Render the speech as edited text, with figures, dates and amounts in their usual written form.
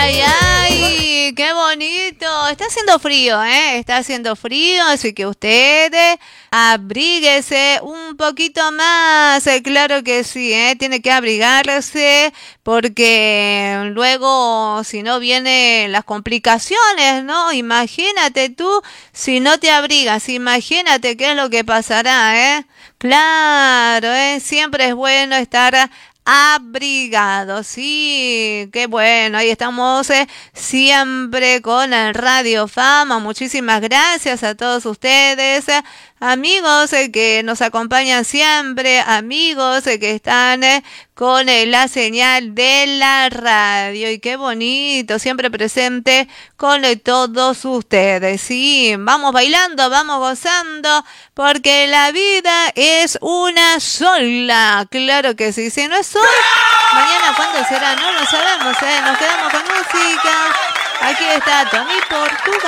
ay, ay, qué bonito. Está haciendo frío, ¿eh? Está haciendo frío, así que ustedes abríguese un poquito más. Claro que sí, ¿eh? Tiene que abrigarse porque luego, si no, vienen las complicaciones, ¿no? Imagínate tú si no te abrigas, imagínate qué es lo que pasará, ¿eh? Claro, ¿eh? Siempre es bueno estar abrigado, sí, qué bueno, ahí estamos siempre con el Radio Fama. Muchísimas gracias a todos ustedes, amigos que nos acompañan siempre, amigos que están con la señal de la radio y qué bonito, siempre presente con todos ustedes, sí, vamos bailando, vamos gozando, porque la vida es una sola, claro que sí, si no es hoy, mañana cuándo será, no lo sabemos, nos quedamos con música, aquí está Tony Portugal.